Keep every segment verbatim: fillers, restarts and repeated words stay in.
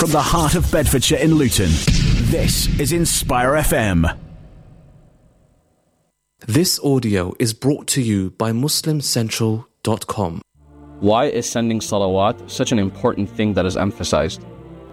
From the heart of Bedfordshire in Luton, this is Inspire F M. This audio is brought to you by Muslim Central dot com. Why is sending salawat such an important thing that is emphasized?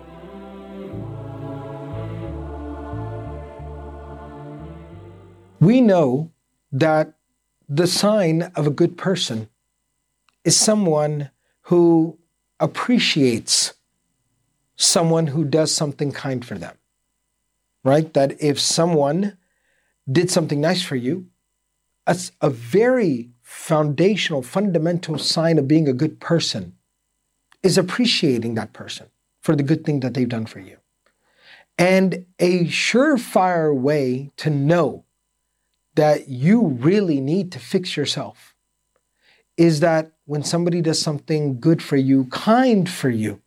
We know that the sign of a good person is someone who appreciates someone who does something kind for them, right? That if someone did something nice for you, that's a very foundational, fundamental sign of being a good person is appreciating that person for the good thing that they've done for you. And a surefire way to know that you really need to fix yourself is that when somebody does something good for you, kind for you,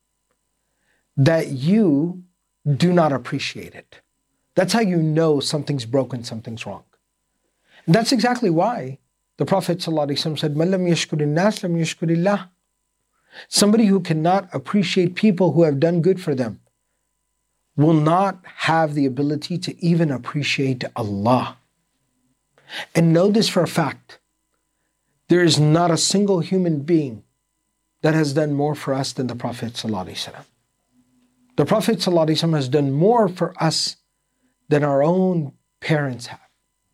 that you do not appreciate it. That's how you know something's broken, something's wrong. And that's exactly why the Prophet ﷺ said, "Man lam yashkurin nas lam yashkurillah." Somebody who cannot appreciate people who have done good for them will not have the ability to even appreciate Allah. And know this for a fact, there is not a single human being that has done more for us than the Prophet ﷺ. The Prophet ﷺ has done more for us than our own parents have.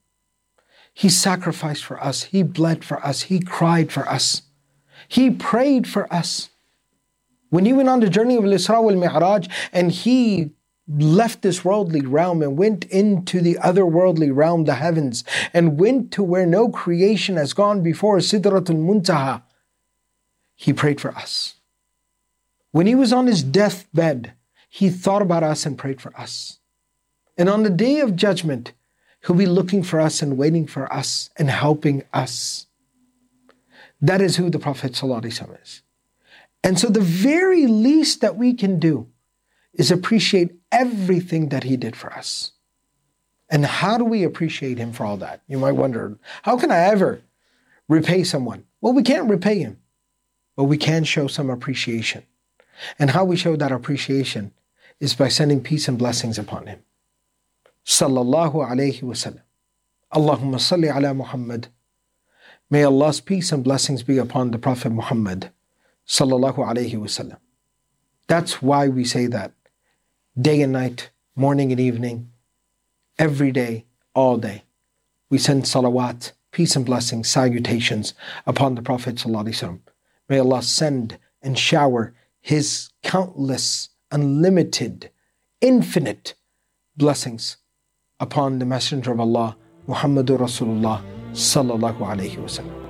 He sacrificed for us, He bled for us, He cried for us, He prayed for us. When He went on the journey of Al-Isra wal-Mi'raj and He left this worldly realm and went into the otherworldly realm, the heavens, and went to where no creation has gone before, Sidratul Muntaha, He prayed for us. When He was on His deathbed, He thought about us and prayed for us. And on the day of judgment, He'll be looking for us and waiting for us and helping us. That is who the Prophet ﷺ is. And so the very least that we can do is appreciate everything that He did for us. And how do we appreciate Him for all that? You might wonder, how can I ever repay someone? Well, we can't repay him, but we can show some appreciation. And how we show that appreciation is by sending peace and blessings upon him. Sallallahu alayhi wa sallam. Allahumma salli ala Muhammad. May Allah's peace and blessings be upon the Prophet Muhammad. Sallallahu alayhi wa sallam. That's why we say that. Day and night, morning and evening, every day, all day. We send salawat, peace and blessings, salutations upon the Prophet sallallahu alayhi wa sallam. May Allah send and shower His countless, unlimited, infinite blessings upon the Messenger of Allah, Muhammadur Rasulullah sallallahu alayhi wa sallam.